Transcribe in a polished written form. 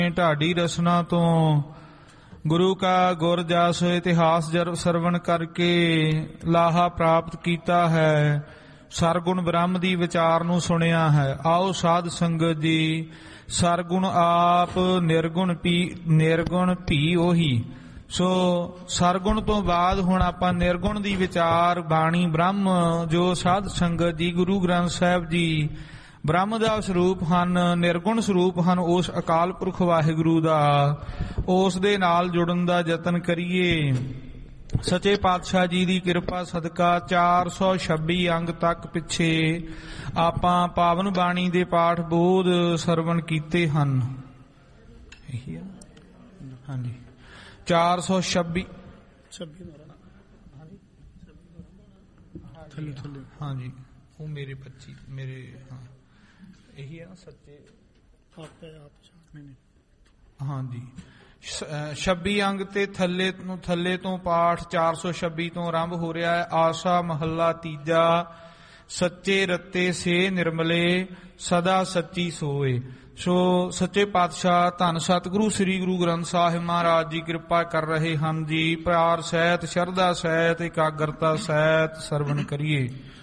ਢਾਡੀ ਰਸਨਾ ਤੋਂ ਗੁਰੂ ਕਾ ਗੁਰ ਜਸ ਇਤਿਹਾਸ ਸਰਵਣ ਕਰਕੇ ਲਾਹਾ ਪ੍ਰਾਪਤ ਕੀਤਾ ਹੈ। ਸਰਗੁਣ ਬ੍ਰਹਮ ਦੀ ਵਿਚਾਰ ਨੂੰ ਸੁਣਿਆ ਹੈ। ਆਓ ਸਾਧ ਸੰਗਤ ਜੀ, ਸਰਗੁਣ ਆਪ ਨਿਰਗੁਣ ਭੀ ਉਹੀ। ਸੋ ਸਰਗੁਣ ਤੋਂ ਬਾਅਦ ਹੁਣ ਆਪਾਂ ਨਿਰਗੁਣ ਦੀ ਵਿਚਾਰ ਬਾਣੀ ਬ੍ਰਹਮ ਜੋ ਸਾਧ ਸੰਗਤ ਜੀ ਗੁਰੂ ਗ੍ਰੰਥ ਸਾਹਿਬ ਜੀ ਬ੍ਰਹਮ ਦਾ ਸਰੂਪ ਹਨ, ਨਿਰਗੁਣ ਸਰੂਪ ਹਨ, ਉਸ ਅਕਾਲ ਪੁਰਖ ਵਾਹਿਗੁਰੂ ਦਾ, ਉਸ ਦੇ ਨਾਲ ਜੁੜਨ ਦਾ ਯਤਨ ਕਰੀਏ। ਸੱਚੇ ਪਾਤਸ਼ਾਹ ਜੀ ਦੀ ਕਿਰਪਾ ਸਦਕਾ 426 ਅੰਗ ਤੱਕ ਪਿੱਛੇ ਆਪਾਂ ਪਾਵਨ ਬਾਣੀ ਦੇ ਪਾਠ ਬੋਧ ਸਰਵਣ ਕੀਤੇ ਹਨ। ਹਾਂਜੀ 426 ਹਾਂਜੀ ਉਹ ਮੇਰੇ 25 ਮੇਰੇ ਹਾਂ ਇਹੀ ਹੈ ਨਾ ਸੱਚੇ ਹਾਂਜੀ 26 ਅੰਗ ਤੇ ਥੱਲੇ ਤੋਂ ਪਾਠ 426 ਤੋਂ ਆਰੰਭ ਹੋ ਰਿਹਾ ਹੈ। ਆਸਾ ਮਹੱਲਾ ਤੀਜਾ। ਸੱਚੇ ਰੱਤੇ ਸੇ ਨਿਰਮਲੇ ਸਦਾ ਸੱਚੀ ਸੋਏ। ਸੋ ਸੱਚੇ ਪਾਤਸ਼ਾਹ ਧੰਨ ਸਤਿਗੁਰੂ ਸ੍ਰੀ ਗੁਰੂ ਗ੍ਰੰਥ ਸਾਹਿਬ ਮਹਾਰਾਜ ਜੀ ਕਿਰਪਾ ਕਰ ਰਹੇ ਹਨ ਜੀ। ਪਿਆਰ ਸਹਿਤ, ਸ਼ਰਧਾ ਸਹਿਤ, ਇਕਾਗਰਤਾ ਸਹਿਤ ਸਰਵਣ ਕਰੀਏ।